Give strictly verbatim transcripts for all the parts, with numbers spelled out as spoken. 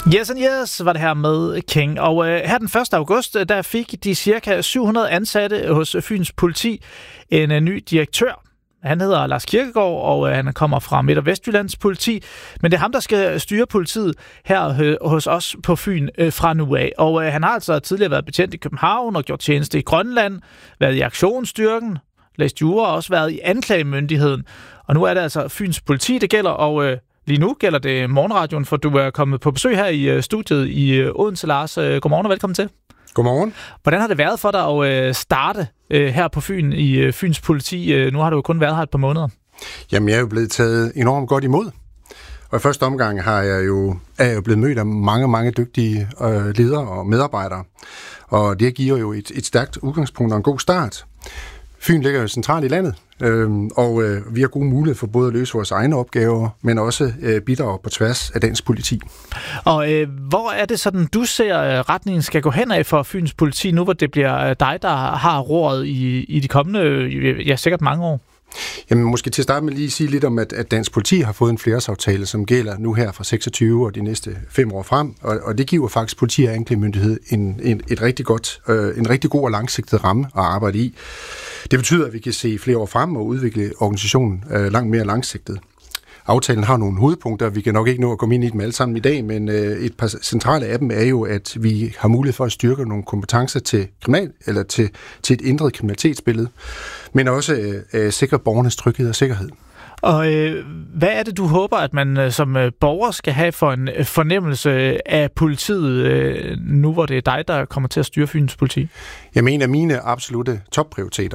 Yes and yes var det her med King. Og øh, her den første august, der fik de cirka syv hundrede ansatte hos Fyns politi en øh, ny direktør. Han hedder Lars Kirkegaard, og øh, han kommer fra Midt- og Vestjyllands politi. Men det er ham, der skal styre politiet her øh, hos os på Fyn øh, fra nu af. Og øh, han har altså tidligere været betjent i København og gjort tjeneste i Grønland, været i aktionsstyrken, læst jura og også været i anklagemyndigheden. Og nu er det altså Fyns politi, det gælder, og øh, lige nu gælder det Morgenradioen, for du er kommet på besøg her i øh, studiet i øh, Odense, Lars. Øh, godmorgen og velkommen til. Godmorgen. Hvordan har det været for dig at øh, starte øh, her på Fyn i øh, Fyns politi? Øh, nu har du jo kun været her et par måneder. Jamen, jeg er jo blevet taget enormt godt imod. Og i første omgang har jeg jo, er jeg jo blevet mødt af mange, mange dygtige øh, ledere og medarbejdere. Og det giver jo et, et stærkt udgangspunkt og en god start. Fyn ligger jo centralt i landet, øh, og øh, vi har gode mulighed for både at løse vores egne opgaver, men også øh, bidrage på tværs af dansk politi. Og øh, hvor er det sådan, du ser øh, retningen skal gå hen af for Fyns politi, nu hvor det bliver øh, dig, der har roret i, i de kommende, øh, ja sikkert mange år? Jamen, måske til at starte med lige sige lidt om, at, at dansk politi har fået en flerårsaftale, som gælder nu her fra seksogtyve og de næste fem år frem, og, og det giver faktisk politi og anklagemyndighed en, en, et rigtig godt, øh, en rigtig god og langsigtet ramme at arbejde i. Det betyder, at vi kan se flere år frem og udvikle organisationen øh, langt mere langsigtet. Aftalen har nogle hovedpunkter, vi kan nok ikke nå at komme ind i dem alle sammen i dag, men øh, et par centrale af dem er jo, at vi har mulighed for at styrke nogle kompetencer til kriminal eller til, til et ændret kriminalitetsbillede, men også øh, sikre borgernes tryghed og sikkerhed. Og øh, hvad er det, du håber, at man øh, som øh, borger skal have for en øh, fornemmelse af politiet, øh, nu hvor det er dig, der kommer til at styre Fyns politi? Jeg mener, at mine absolutte topprioriteter,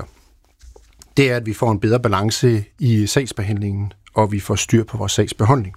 det er, at vi får en bedre balance i sagsbehandlingen, og vi får styr på vores sagsbehandling.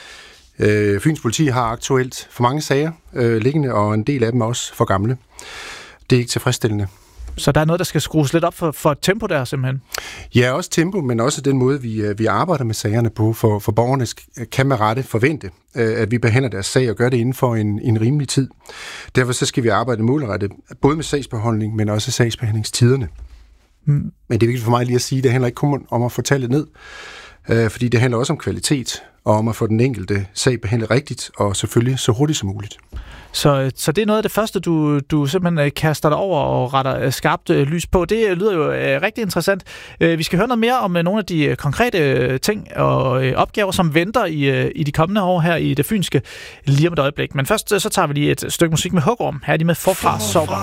Øh, Fyns politi har aktuelt for mange sager øh, liggende, og en del af dem er også for gamle. Det er ikke tilfredsstillende. Så der er noget, der skal skrues lidt op for, for tempo der simpelthen? Ja, også tempo, men også den måde, vi, vi arbejder med sagerne på. For, for borgerne kan med rette forvente, at vi behandler deres sag og gør det inden for en, en rimelig tid. Derfor så skal vi arbejde målrettet, både med sagsbehandling, men også sagsbehandlingstiderne. Mm. Men det er vigtigt for mig lige at sige, at det handler ikke kun om at få tallet ned, fordi det handler også om kvalitet, og om at få den enkelte sag behandlet rigtigt, og selvfølgelig så hurtigt som muligt. Så, så det er noget af det første, du, du simpelthen kaster dig over og retter skarpt lys på. Det lyder jo uh, rigtig interessant. Uh, vi skal høre noget mere om uh, nogle af de konkrete ting og uh, opgaver, som venter i, uh, i de kommende år her i det fynske lige om et øjeblik. Men først uh, så tager vi lige et stykke musik med Hugorm. Her er de med Forfra Sommer.